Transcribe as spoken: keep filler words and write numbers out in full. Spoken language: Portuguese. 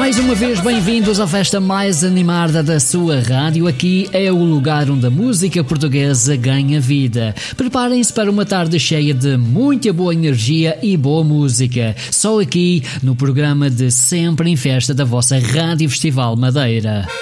Mais uma vez, bem-vindos à festa mais animada da sua rádio. Aqui é o lugar onde a música portuguesa ganha vida. Preparem-se para uma tarde cheia de muita boa energia e boa música. Só aqui no programa de Sempre em Festa da vossa Rádio Festival Madeira.